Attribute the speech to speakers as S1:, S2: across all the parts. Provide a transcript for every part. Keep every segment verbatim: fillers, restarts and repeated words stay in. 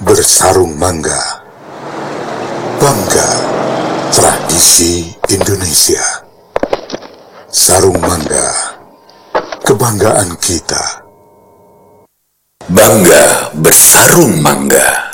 S1: Bersarung Mangga. Bangga tradisi Indonesia. Sarung Mangga, kebanggaan kita.
S2: Bangga bersarung mangga.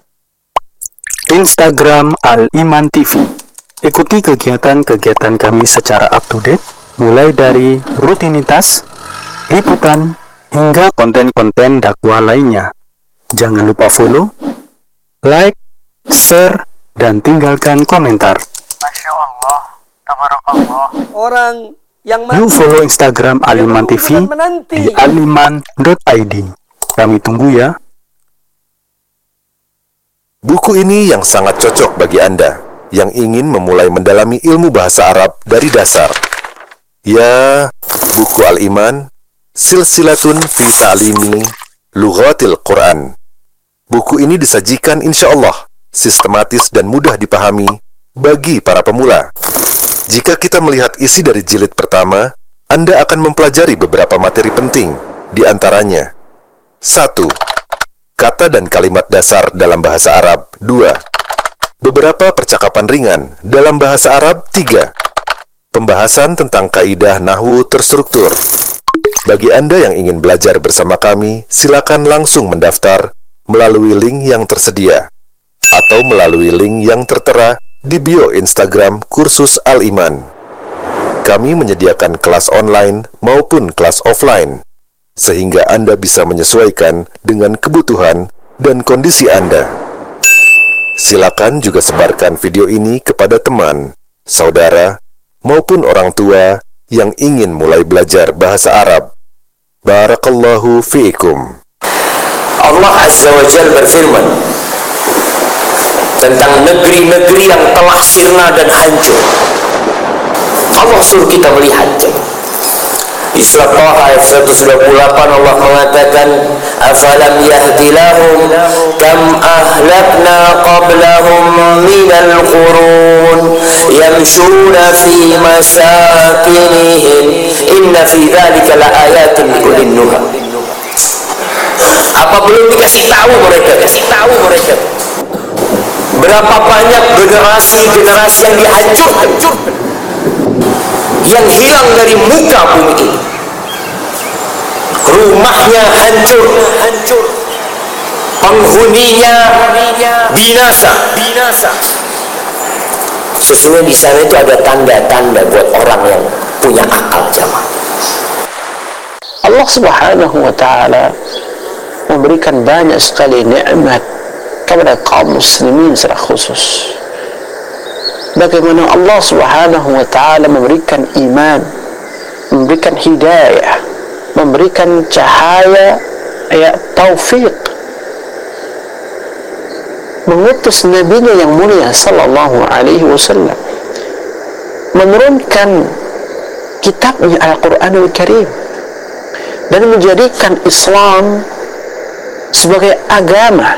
S3: Instagram Al-Iman T V. Ikuti kegiatan-kegiatan kami secara up-to-date, mulai dari rutinitas, liputan, hingga konten-konten dakwah lainnya. Jangan lupa follow, like, share, dan tinggalkan komentar.
S4: Masya Allah, tabarakallah. Orang yang
S3: You follow Instagram Al-Iman T V di aliman dot i d. Kami tunggu ya.
S5: Buku ini yang sangat cocok bagi Anda yang ingin memulai mendalami ilmu bahasa Arab dari dasar. Ya, buku Al-Iman, Silsilatun fi Ta'limi Lughatil Quran. Buku ini disajikan insya Allah sistematis dan mudah dipahami bagi para pemula. Jika kita melihat isi dari jilid pertama, Anda akan mempelajari beberapa materi penting, di antaranya satu. Kata dan kalimat dasar dalam bahasa Arab. dua. Beberapa percakapan ringan dalam bahasa Arab. tiga. Pembahasan tentang kaidah nahwu terstruktur. Bagi Anda yang ingin belajar bersama kami, silakan langsung mendaftar melalui link yang tersedia atau melalui link yang tertera di bio Instagram Kursus Al-Iman. Kami menyediakan kelas online maupun kelas offline, sehingga Anda bisa menyesuaikan dengan kebutuhan dan kondisi Anda. Silakan juga sebarkan video ini kepada teman, saudara, maupun orang tua yang ingin mulai belajar bahasa Arab. Barakallahu fiikum.
S2: Allah Azza wa Jalla berfirman tentang negeri-negeri yang telah sirna dan hancur. Allah suruh kita melihat. Di surat Taha ayat seratus dua puluh delapan Allah mengatakan, afalam yahdi lahum kam ahlakna qablahum minal qurun yamshuna fi masakinihim inna fi dhalika la ayatin liulil nuha. Apa belum dikasih tahu mereka? Kasih tahu mereka. Berapa banyak generasi-generasi yang dihancurkan, yang hilang dari muka bumi ini. Rumahnya hancur, hancur. Penghuninya binasa, binasa. Sesungguhnya di sana itu ada tanda-tanda buat orang yang punya akal, jamaah.
S6: Allah Subhanahu wa taala memberikan banyak sekali nikmat kepada kaum muslimin secara khusus. Bagaimana Allah Subhanahu wa taala memberikan iman, memberikan hidayah, memberikan cahaya, ya, taufik, mengutus nabinya yang mulia sallallahu alaihi wasallam, menurunkan kitabnya Al-Qur'anul Karim dan menjadikan Islam sebagai agama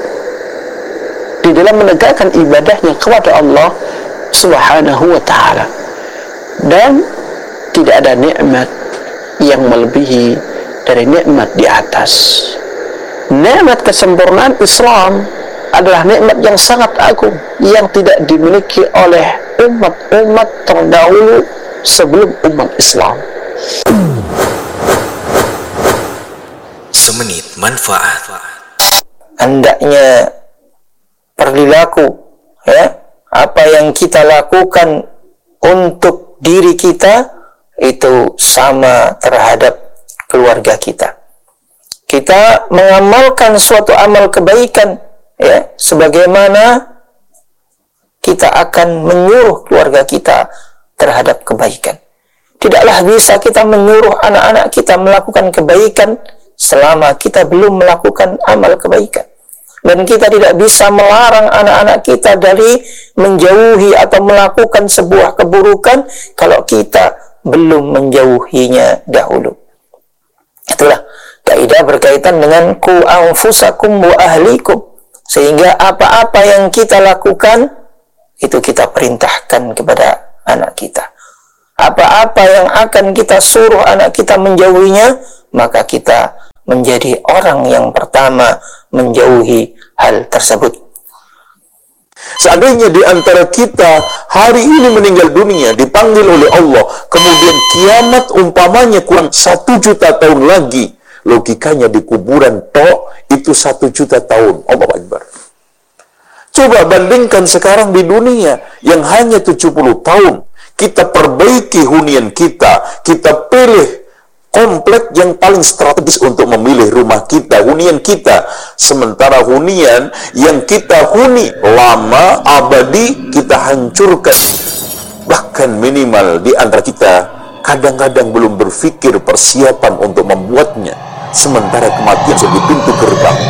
S6: di dalam menegakkan ibadahnya kepada Allah Subhanahu wa ta'ala. Dan tidak ada nikmat yang melebihi dari nikmat di atas. Nikmat kesempurnaan Islam adalah nikmat yang sangat agung yang tidak dimiliki oleh umat-umat terdahulu sebelum umat Islam.
S2: Semenit manfaat.
S7: Hendaknya perilaku, ya, apa yang kita lakukan untuk diri kita itu sama terhadap keluarga kita. Kita mengamalkan suatu amal kebaikan, ya, sebagaimana kita akan menyuruh keluarga kita terhadap kebaikan. Tidaklah bisa kita menyuruh anak-anak kita melakukan kebaikan selama kita belum melakukan amal kebaikan. Dan kita tidak bisa melarang anak-anak kita dari menjauhi atau melakukan sebuah keburukan kalau kita belum menjauhinya dahulu. Itulah kaidah berkaitan dengan ku anfusakum wa ahlikum. Sehingga apa-apa yang kita lakukan itu kita perintahkan kepada anak kita. Apa-apa yang akan kita suruh anak kita menjauhinya, maka kita menjadi orang yang pertama menjauhi hal tersebut.
S5: Seandainya di antara kita hari ini meninggal dunia, dipanggil oleh Allah, kemudian kiamat umpamanya kurang satu juta tahun lagi, logikanya di kuburan tok itu satu juta tahun. Allahu Akbar. Coba bandingkan sekarang di dunia yang hanya tujuh puluh tahun. Kita perbaiki hunian kita, kita pilih komplek yang paling strategis untuk memilih rumah kita, hunian kita. Sementara hunian yang kita huni lama, abadi, kita hancurkan. Bahkan minimal di antara kita kadang-kadang belum berpikir persiapan untuk membuatnya. Sementara kematian sudah di pintu gerbang.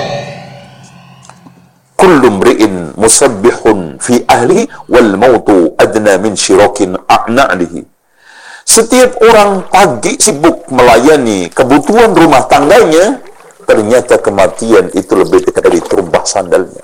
S5: Kullu mri'in musabbihun fi ahlihi wal mautu adna min syirakin a'na'lihi. Setiap orang pagi sibuk melayani kebutuhan rumah tangganya, ternyata kematian itu lebih dekat dari terumbah sandalnya.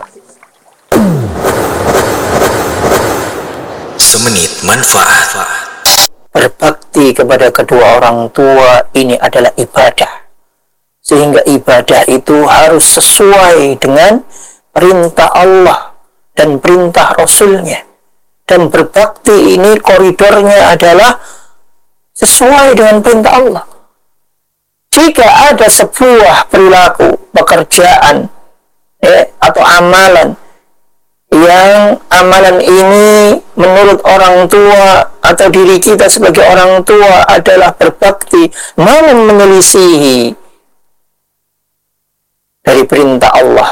S2: Semenit manfaat.
S7: Berbakti kepada kedua orang tua ini adalah ibadah. Sehingga ibadah itu harus sesuai dengan perintah Allah dan perintah Rasulnya. Dan berbakti ini koridornya adalah sesuai dengan perintah Allah. Jika ada sebuah perilaku, pekerjaan, eh, atau amalan yang amalan ini menurut orang tua atau diri kita sebagai orang tua adalah berbakti, namun menyelisihi dari perintah Allah,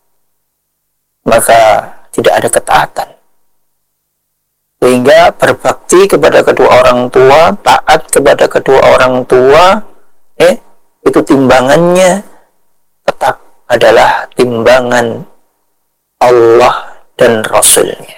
S7: maka tidak ada ketaatan. Sehingga berbakti kepada kedua orang tua, taat kepada kedua orang tua, eh, itu timbangannya tetap adalah timbangan Allah dan Rasulnya.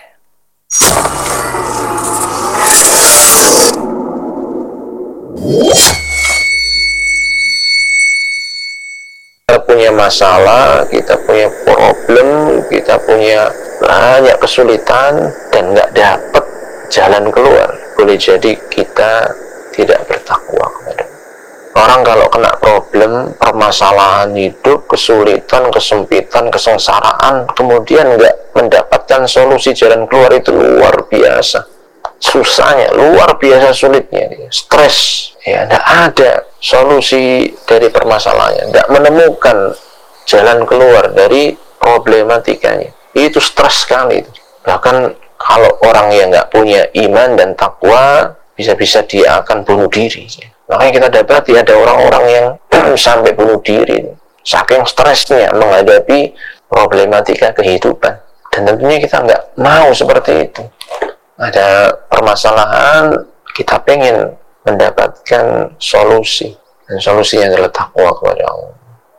S8: Kita punya masalah, kita punya problem, kita punya banyak kesulitan dan nggak dapat jalan keluar. Boleh jadi kita tidak bertakwa kepada orang. Kalau kena problem, permasalahan hidup, kesulitan, kesempitan, kesengsaraan, kemudian nggak mendapatkan solusi jalan keluar, itu luar biasa susahnya, luar biasa sulitnya, stres, ya, nggak ada solusi dari permasalahannya, nggak menemukan jalan keluar dari problematikanya, itu stres sekali. Bahkan kalau orang yang nggak punya iman dan takwa, bisa-bisa dia akan bunuh diri. Makanya kita dapati ada orang-orang yang sampai bunuh diri saking stresnya menghadapi problematika kehidupan. Dan tentunya kita nggak mau seperti itu. Ada permasalahan, kita pengen mendapatkan solusi, dan solusinya adalah takwa kepada Allah.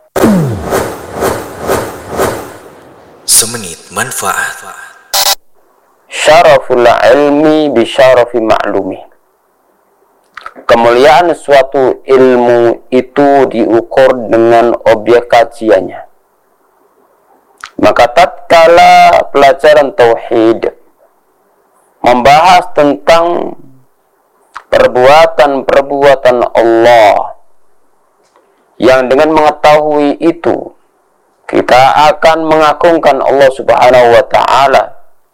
S2: Semenit manfaat.
S9: Syaraful ilmi bi syarafi ma'lumi. Kemuliaan suatu ilmu itu diukur dengan objek kajiannya. Maka tatkala pelajaran tauhid membahas tentang perbuatan-perbuatan Allah, yang dengan mengetahui itu kita akan mengagungkan Allah Subhanahu wa ta'ala,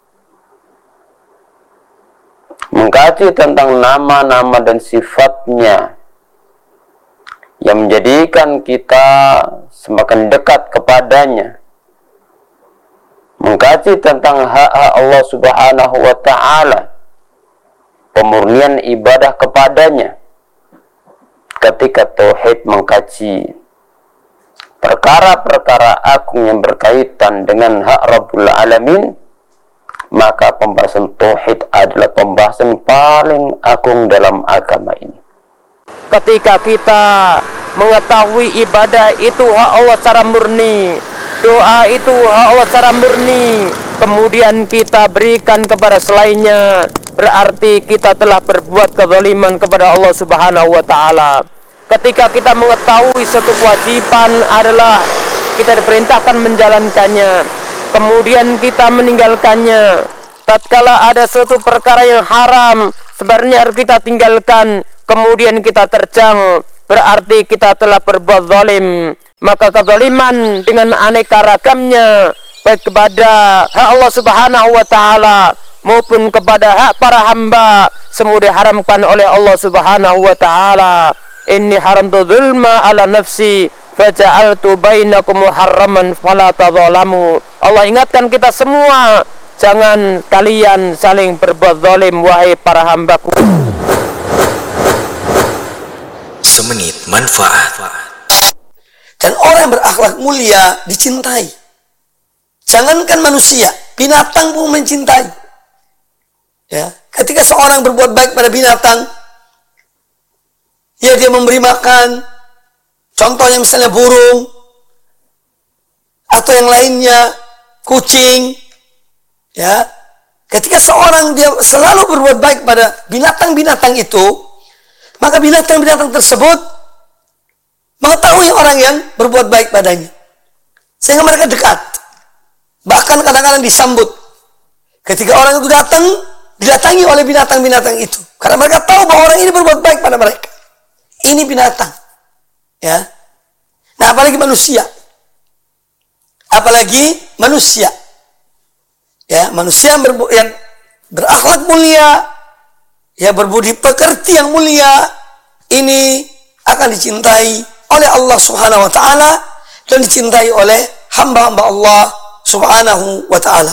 S9: mengkaji tentang nama-nama dan sifatnya yang menjadikan kita semakin dekat kepadanya, mengkaji tentang hak-hak Allah Subhanahu wa ta'ala, pemurnian ibadah kepadanya. Ketika tauhid mengkaji perkara-perkara agung yang berkaitan dengan hak Rabbul Alamin, maka pembahasan tauhid adalah pembahasan paling agung dalam agama ini.
S10: Ketika kita mengetahui ibadah itu hak Allah secara murni, doa itu hak Allah secara murni, kemudian kita berikan kepada selainnya, berarti kita telah berbuat kezaliman kepada Allah Subhanahu wa ta'ala. Ketika kita mengetahui satu kewajiban adalah kita diperintahkan menjalankannya, kemudian kita meninggalkannya, tatkala ada suatu perkara yang haram sebenarnya harus kita tinggalkan, kemudian kita terjang, berarti kita telah berbuat zalim. Maka kezaliman dengan aneka ragamnya, baik kepada hak Allah Subhanahu wa taala maupun kepada hak para hamba semua diharamkan oleh Allah Subhanahu wa taala. Inni haramtu dzulma ala nafsi faja'altu bainakum muharraman fala tadzalamu. Allah ingatkan kita semua, jangan kalian saling berbuat zalim wahai para hambaku.
S2: Semenit manfaat.
S4: Dan orang yang berakhlak mulia dicintai. Jangankan manusia, binatang pun mencintai. Ya, ketika seorang berbuat baik pada binatang, ya dia memberi makan, contohnya misalnya burung, atau yang lainnya, kucing, ya. Ketika seorang dia selalu berbuat baik pada binatang-binatang itu, maka binatang-binatang tersebut mengetahui orang yang berbuat baik padanya, sehingga mereka dekat. Bahkan kadang-kadang disambut. Ketika orang itu datang, didatangi oleh binatang-binatang itu, karena mereka tahu bahwa orang ini berbuat baik pada mereka. Ini binatang, ya. Nah, apalagi manusia, apalagi manusia, ya, manusia yang, berbu- yang berakhlak mulia, ya, berbudi pekerti yang mulia, ini akan dicintai oleh Allah Subhanahu wa taala dan dicintai oleh hamba-hamba Allah Subhanahu wa taala.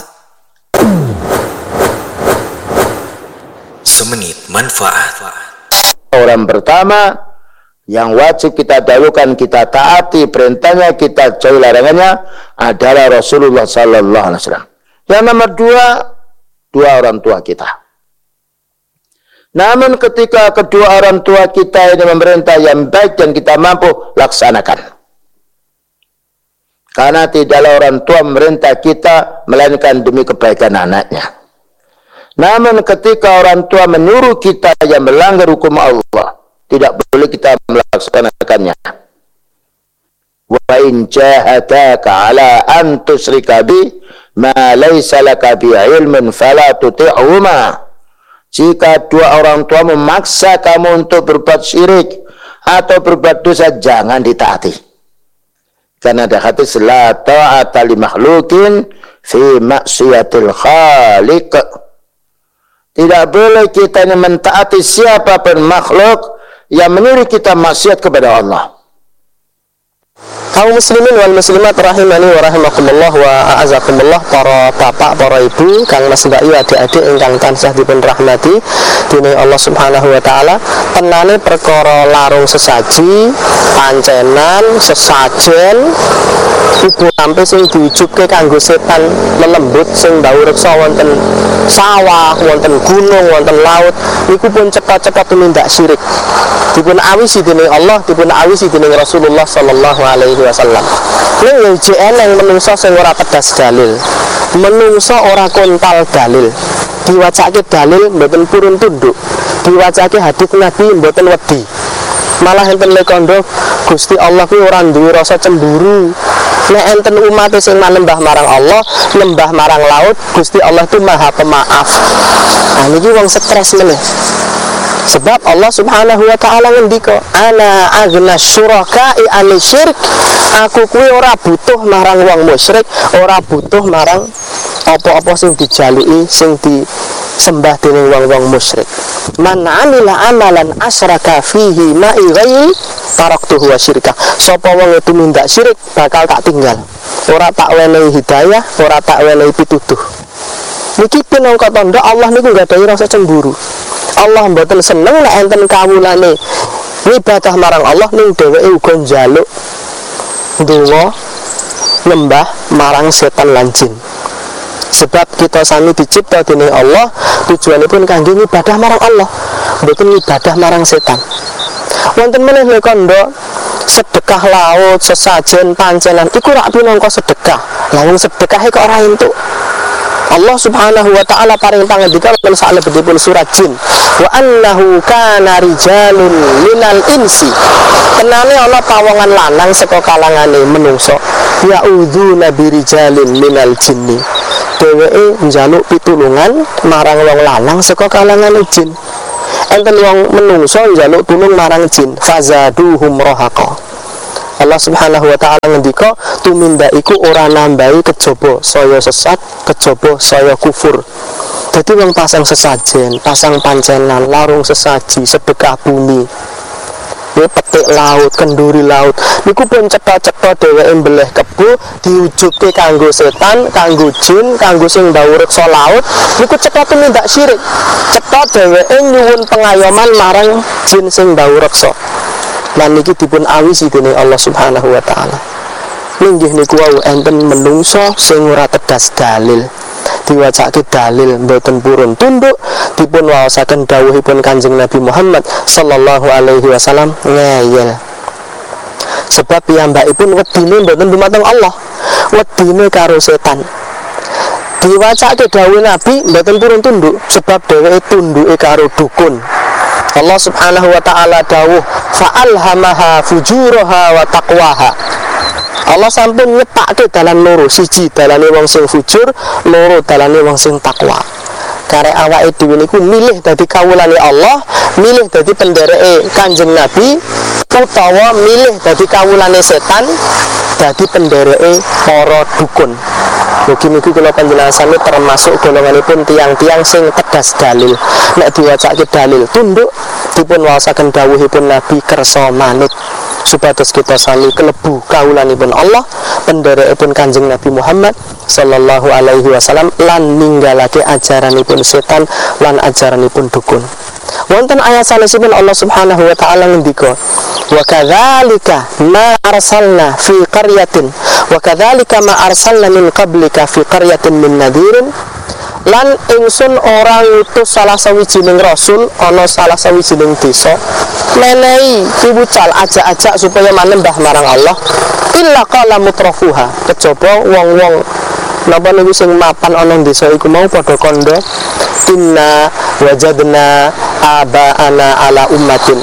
S2: Semenit manfaat.
S11: Orang pertama yang wajib kita dahulukan, kita taati perintahnya, kita jauhi larangannya adalah Rasulullah sallallahu alaihi wasallam. Yang nomor dua, dua orang tua kita. Namun ketika kedua orang tua kita ini memerintah yang baik dan kita mampu, laksanakan. Karena tidaklah orang tua memerintah kita melainkan demi kebaikan anaknya. Namun ketika orang tua menyuruh kita yang melanggar hukum Allah, tidak boleh kita melaksanakannya. Wa in jahadaka ala an tusyrika bi ma laysa laka bi ilmin fala tuti'huma. Jika dua orang tua memaksa kamu untuk berbuat syirik atau berbuat dosa, jangan ditaati. Karena ada hadis la ta'ata li makhlukin fi maksiatil khaliq. Tidak boleh kita ini mentaati siapapun makhluk yang menyuruh kita maksiat kepada Allah.
S7: Kaum muslimin wal muslimat rahimani wa rahimakumullah wa a'azakumullah, para bapak, para ibu, kang mas mbak yu, adik-adik ingkang tansah dipun rahmati dening Allah Subhanahu wa taala. Tenane perkara larung sesaji, pancenan, sesajen, ibu sampai sing diujubke kanggo setan lelembut sing ndawuh reksa wonten sawah, wonten gunung, wonten laut, niku pun cepat-cepat tumindak syirik. Dipun awisi dening Allah, dipun awisi dening Rasulullah sallallahu alaihi wasallam. Ning yo jek eneng menungso sing ora pedas dalil. Menungso ora kontal dalil. Diwacake dalil mboten purun tunduk. Diwacake hadits Nabi mboten wedi. Malah enten lekondo Gusti Allah kuwi ora duwe rasa cemburu. Nek enten umat sing manembah marang Allah, nembah marang laut, Gusti Allah itu Maha Pemaaf. Nah niki wong stres meneh. Sebab Allah Subhanahu wa taala ngendika, ana aghna syuraka'i an syirk. Aku kuwi ora butuh marang wong musyrik, ora butuh marang apa-apa sing dijaluki, sing disembah dening wong-wong musyrik. Man 'amila amalan asyraka fihi ma'i ghairi taraktuhu wa syirka. Sapa wong tumindak syirik bakal tak tinggal. Ora tak wenehi hidayah, ora tak wenehi pituduh. Niki pinangka tandha Allah niku nggadahi rasa cemburu. Allah mboten seneng nek enten kawulane ibadah marang Allah ning dheweke uga njaluk ndonga nyembah marang setan lan jin. Sebab kita sami dicipta dening Allah tujuanipun kangge ibadah marang Allah, mboten ibadah marang setan. Wonten meneh kandha sedekah laut, sesajen, pancenan iku rak pinangka sedekah. Lah wong sedekahe kok ora entuk. Allah Subhanahu wa taala paring pangandika lan salebetipun surat Jin, wa annahu kana rijalun minal insi. Tenane ana pawongan lanang saka kalangane menungso, ya'udzuna birijalin minal jinni. Dheweke njaluk pitulungan marang wong lanang saka kalangane jin. Enten wong menungso njaluk tulung marang jin, fazaduhum rahaqa.
S12: Allah Subhanahu wa taala ngendika tumindak iku ora nambahi kejaba saya sesat, kejaba saya kufur. Dadi wong pasang sesajen, pasang pancenan, larung sesaji, sedekah bumi. Ya petik laut, kenduri laut. Niku pun cetha-cetha dheweke mbeleh kebo diujubke kanggo setan, kanggo jin, kanggo sing ndawur reksa laut. Niku cetha tumindak syirik. Cetha dheweke nyuwun pengayoman marang jin sing ndawur reksa. Lan niki dipun awisi dening Allah Subhanahu wa taala. Linggih niku wau enten menungso sing ora tegas dalil. Diwacake dalil mboten purun tunduk, dipun waosaken dawuhipun Kanjeng Nabi Muhammad sallallahu alaihi wasallam ngeyel. Sebab piyambakipun wedine mboten dumateng Allah, wedine karo setan. Diwacake dawuh Nabi mboten purun tunduk, sebab dheweke tunduke karo dukun. Allah Subhanahu wa taala dawuh fa'alhamaha fujuraha wa taqwaha. Allah sampun nyepake dalan loro, siji dalane wong sing fujur, loro dalane wong sing takwa. Karek awake dhewe niku milih dadi kawulane Allah, milih dadi pendereke Kanjeng Nabi, utawa milih dadi kawulane setan, dadi pendereke para dukun. Mugi niku kula panjenengan termasuk golonganipun tiang-tiang sing tegas dalil. Nek diwacake dalil tunduk, dipun waosaken dawuhipun Nabi kersa manut. Supados kita sami kelebu kaulanipun Allah, penderekipun Kanjeng Nabi Muhammad sallallahu alaihi wasallam lan ninggalake ajaranipun setan lan ajaranipun dukun. Wonten ayat sanesipun Allah Subhanahu wa taala ngendika, "Wa kadzalika ma arsalna fi qaryatin wa kadzalika ma arsalna min qablika fi qaryatin min nadhirin." Lan ingsun ora ngutus salah sawijining rasul ana salah sawijining desa menehi piwucal ajak-ajak supaya manembah marang Allah illa qala mutrafuha, kejaba wong-wong napa niku sing mapan ana desa iku mau padha kandha inna wajadna abaana ala ummatin.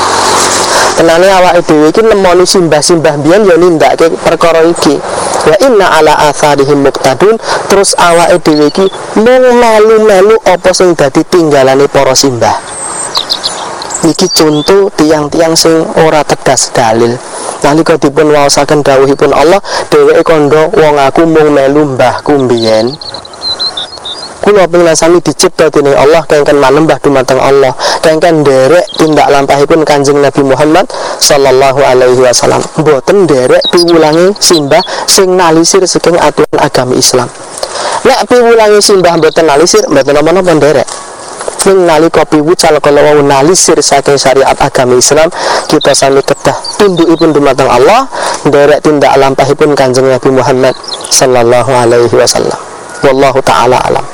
S12: Tenane awake dhewe iki nemoni simbah-simbah biyen ya nindakake perkara iki. Wa inna ala atharihim muqtadun, terus awake dhewe iki mung melu-melu apa sing dadi tinggalane para simbah. Niki contoh tiang-tiang sing ora tegas dalil. Nalika dipun waosaken dawuhipun Allah, dheweke kandha wong aku mung melu mbahku mbiyen. Kula pengin sami dicipta dening Allah kengken manembah dumateng Allah, kengken nderek tindak lampahipun Kanjeng Nabi Muhammad sallallahu alaihi wasallam. Mboten nderek piwulangi simbah sing nalisir saking aturan agama Islam. Nek piwulangi simbah mboten nalisir, mboten napa-napa nderek. Ning nalika piwucal kala wau nalisir saking syariat agama Islam, kita sami kedah tundukipun dumateng Allah, nderek tindak lampahipun Kanjeng Nabi Muhammad sallallahu alaihi wasallam. Wallahu taala alam.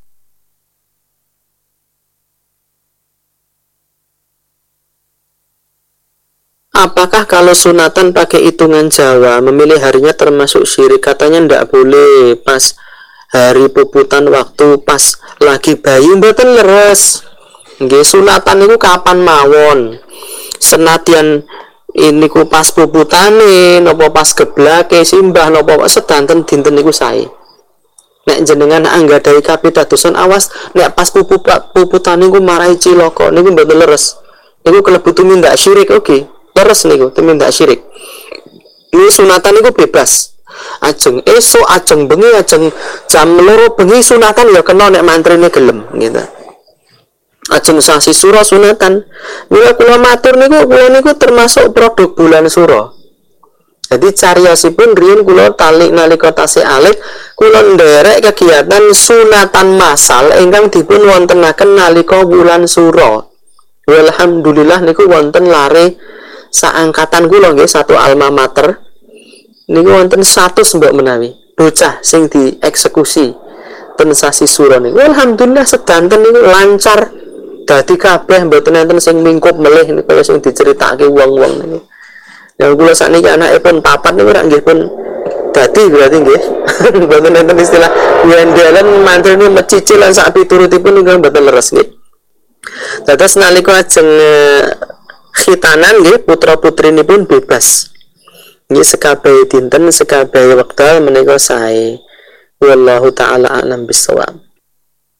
S12: Apakah kalau sunatan pakai hitungan Jawa, memilih harinya termasuk syirik? Katanya ndak boleh pas hari puputan waktu pas lagi bayi, mboten leres. Nggih, sunatan itu kapan mawon. Senadyan ini ku pas puputane, nopo pas geblake simbah, nopo sedanten dinten niku sae. Nek jenengan anggadhahi kapitadosan, awas nek pas pupu puputane niku marahi cilaka, niku mboten leres. Niku kelebu tumindak syirik, oke. Okay. Leres niku tumindak syirik. Ini sunatan niku bebas. Ajeng esuk, ajeng bengi, ajeng jam loro bengi sunatan ya kena nek mantrine gelem gitu. Ajeng sasi sura sunatan. Mila kula matur niku kula niku termasuk produk bulan sura. Jadi cariyosipun riyen kula talik nalika tasih alit kula nderek kegiatan sunatan massal ingkang dipun wontenaken nalika bulan sura. Alhamdulillah niku wonten lare saangkatan kula nggih satu alma mater niku wonten seratus mbok menawi bocah sing dieksekusi ten sasi sura niku. Alhamdulillah sedanten niku lancar dadi kabeh mboten enten sing mingkup melih niku kaya sing diceritake wong-wong niku. Ya kula sakniki anake pun papat niku rak nggih pun dadi berarti nggih. Mboten enten istilah yendelan mantrine mecicil lan sak piturutipun niku mboten leres nggih. Dados nalika ajeng khitanan nggih putra-putrinipun bebas. Nggih sekabehe dinten sekabehe wekdal menika sae. Wallahu taala alam bisawab.